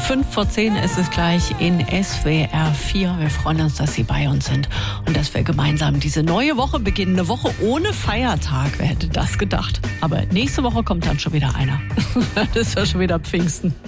5:10 ist es gleich in SWR 4. Wir freuen uns, dass Sie bei uns sind und dass wir gemeinsam diese neue Woche beginnen. Eine Woche ohne Feiertag, wer hätte das gedacht? Aber nächste Woche kommt dann schon wieder einer. Das ist ja schon wieder Pfingsten.